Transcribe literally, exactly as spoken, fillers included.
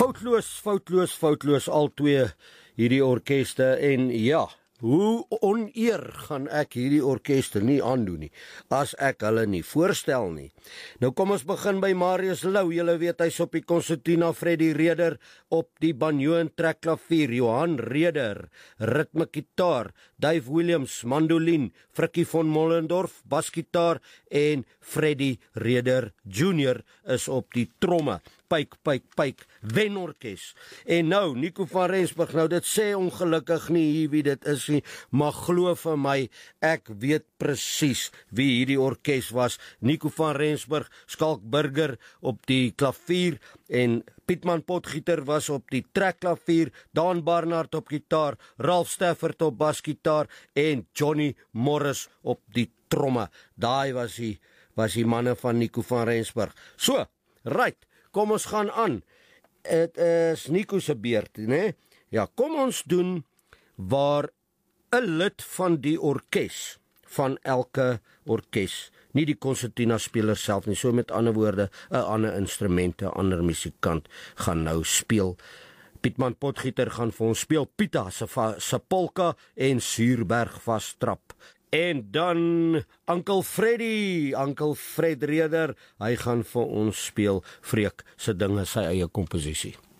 Foutloos, foutloos, foutloos, al twee hierdie orkeste en ja, hoe oneer gaan ek hierdie orkeste nie aandoen nie, as ek hulle nie voorstel nie. Nou kom ons begin by Marius Lou, julle weet hy's op die konsertina, Freddie Reder op die banjo en trekklavier, Johan Reder, ritme gitaar, Dave Williams, mandolin, Frikkie von Mollendorf, basgitaar en Freddie Reder Junior is op die tromme. Pyk, pyk, pyk, wenorkes. En nou, Nico van Rensburg, nou dit sê ongelukkig nie hier wie dit is nie, maar glo vir my, ek weet presies wie hierdie orkes was. Nico van Rensburg, Skalk Burger op die klavier en Pietman Potgieter was op die trekklavier, Dan Barnard op gitaar, Ralph Stafford op basgitaar en Johnny Morris op die tromme. Daai was die, was die manne van Nico van Rensburg. So, right. Kom ons gaan aan. Het is Nico se beurt, né? Ja, kom ons doen waar 'n lid van die orkes van elke orkes, nie die konsertina speler self nie, so met ander woorde, 'n ander instrument, 'n ander musikant gaan nou speel. Pietman Potgieter gaan vir ons speel Pieta se se polka en Suurberg vastrap. En dan Uncle Freddy, Uncle Fred Reder, hy gaan vir ons speel Freek se dinge, sy eie komposisie.